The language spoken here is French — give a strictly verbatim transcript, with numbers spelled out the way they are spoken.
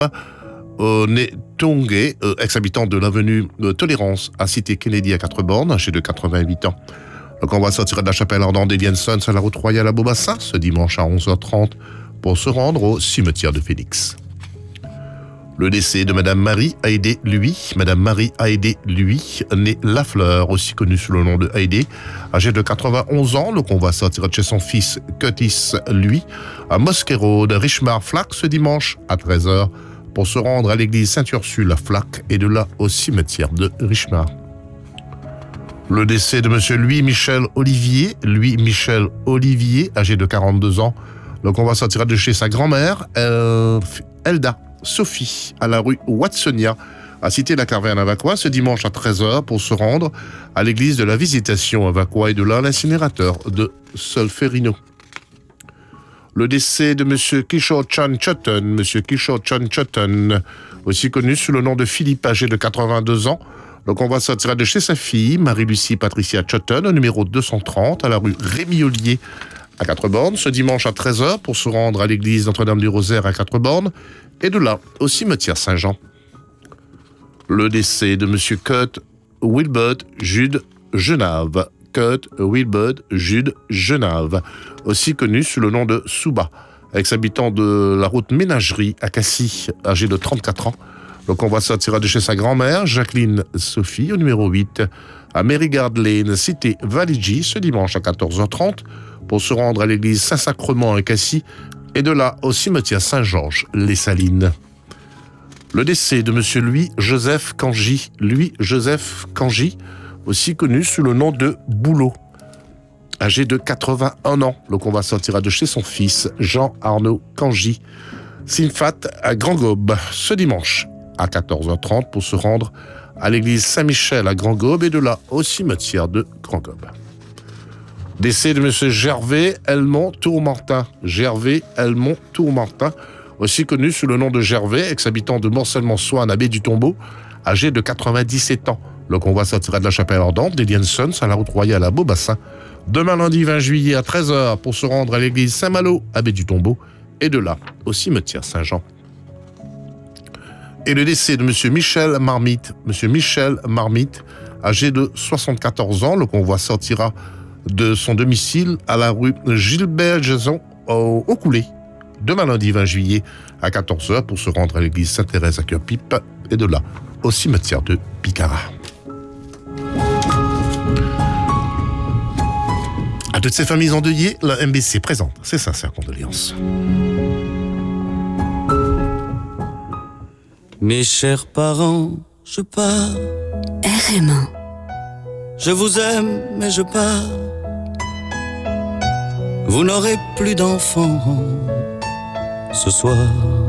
Euh, né Tongé, euh, ex-habitant de l'avenue de Tolérance à Cité Kennedy à Quatre-Bornes, âgé de quatre-vingt-huit ans. Le convoi sortira de la chapelle ardente d'Elian Sons à la route royale à Beaubassin ce dimanche à onze heures trente pour se rendre au cimetière de Félix. Le décès de Madame Marie Haïdé Lui, Madame Marie Haïdé Lui, née Lafleur, aussi connue sous le nom de Haïdé, âgée de quatre-vingt-onze ans. Le convoi sortira de chez son fils Curtis Lui à Mosquero de Richmar Flac ce dimanche à treize heures pour se rendre à l'église Sainte-Ursule à Flac et de là au cimetière de Richmar. Le décès de Monsieur Louis-Michel Olivier, Louis-Michel Olivier, âgé de quarante-deux ans. Le convoi sortira de chez sa grand-mère, Elda Sophie, à la rue Watsonia, à Cité-la-Carverne à Vacquois, ce dimanche à treize heures pour se rendre à l'église de la Visitation à Vacquois et de là à l'incinérateur de Solferino. Le décès de Monsieur Kishore Chan Chotton, Monsieur Kishore Chan Chotton, aussi connu sous le nom de Philippe, âgé de quatre-vingt-deux ans. Le convoi sortira de chez sa fille, Marie-Lucie Patricia Chotton, au numéro deux cent trente, à la rue Rémy-Ollier, à Quatre-Bornes, ce dimanche à treize heures pour se rendre à l'église Notre-Dame-du-Rosaire à Quatre-Bornes, et de là au cimetière Saint-Jean. Le décès de Monsieur Kurt Wilbert Jude Genave, Kurt Wilbert Jude Genave, aussi connu sous le nom de Souba, ex-habitant de la route Ménagerie à Cassis, âgé de trente-quatre ans. Le convoi sortira de chez sa grand-mère, Jacqueline Sophie, au numéro huit, à Merigard Lane, cité Valigi, ce dimanche à quatorze heures trente, pour se rendre à l'église Saint-Sacrement à Cassis, et de là au cimetière Saint-Georges-les-Salines. Le décès de Monsieur Louis-Joseph Cangy, Louis-Joseph Cangy, aussi connu sous le nom de Boulot, âgé de quatre-vingt-un ans. Le convoi sortira de chez son fils, Jean-Arnaud Cangy, Simfat à Grand-Gobe, ce dimanche à quatorze heures trente pour se rendre à l'église Saint-Michel à Grand-Gobe et de là au cimetière de Grand-Gobe. Décès de Monsieur Gervais Helmont Tourmartin, Gervais Helmont Tourmartin, aussi connu sous le nom de Gervais, ex-habitant de Morcellement-Soine à Baie-du-Tombeau, âgé de quatre-vingt-dix-sept ans. Le convoi sortira de la chapelle ardente d'Elian Sons à la route royale à Beaubassin, demain lundi vingt juillet à treize heures pour se rendre à l'église Saint-Malo à Baie-du-Tombeau et de là au cimetière Saint-Jean. Et le décès de Monsieur Michel Marmite, Monsieur Michel Marmite, âgé de soixante-quatorze ans. Le convoi sortira de son domicile à la rue Gilbert-Jason au, au Coulé, demain lundi vingt juillet à quatorze heures pour se rendre à l'église Sainte-Thérèse à Cœur-Pipe et de là au cimetière de Picara. À toutes ces familles endeuillées, la M B C présente ses sincères condoléances. Mes chers parents, je pars. R M un. Je vous aime, mais je pars. Vous n'aurez plus d'enfants ce soir.